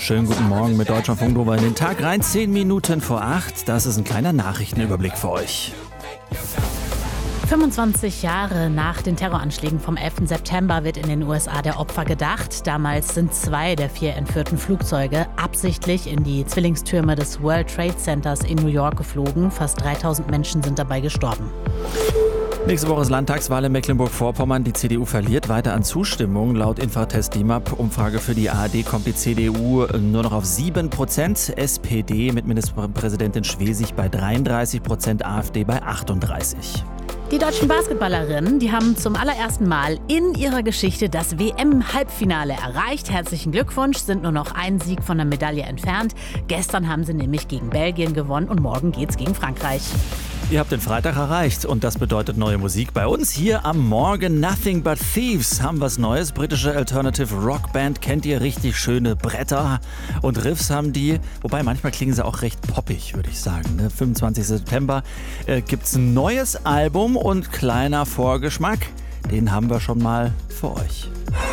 Schönen guten Morgen mit Deutschlandfunk Nova in den Tag rein. 10 Minuten vor 8. Das ist ein kleiner Nachrichtenüberblick für euch. 25 Jahre nach den Terroranschlägen vom 11. September wird in den USA der Opfer gedacht. Damals sind 2 der 4 entführten Flugzeuge absichtlich in die Zwillingstürme des World Trade Centers in New York geflogen. Fast 3000 Menschen sind dabei gestorben. Nächste Woche ist Landtagswahl in Mecklenburg-Vorpommern. Die CDU verliert weiter an Zustimmung. Laut Infratest DIMAP-Umfrage für die ARD kommt die CDU nur noch auf 7%. SPD mit Ministerpräsidentin Schwesig bei 33%, AfD bei 38%. Die deutschen Basketballerinnen, die haben zum allerersten Mal in ihrer Geschichte das WM-Halbfinale erreicht. Herzlichen Glückwunsch, sind nur noch einen Sieg von der Medaille entfernt. Gestern haben sie nämlich gegen Belgien gewonnen und morgen geht's gegen Frankreich. Ihr habt den Freitag erreicht und das bedeutet neue Musik bei uns hier am Morgen. Nothing But Thieves haben was Neues. Britische Alternative Rock Band, kennt ihr, richtig schöne Bretter und Riffs haben die. Wobei manchmal klingen sie auch recht poppig, würde ich sagen. 25. September gibt's ein neues Album und kleiner Vorgeschmack, den haben wir schon mal für euch.